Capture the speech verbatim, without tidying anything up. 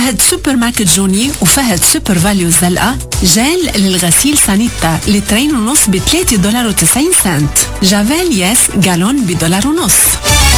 فهد سوبر ماركت جوني وفهد سوبر فاليو الزلقة جال للغسيل سانيتا لترين ونص بثلاثة دولار وتسعين سنت. جافيل ياس جالون بدولار ونص.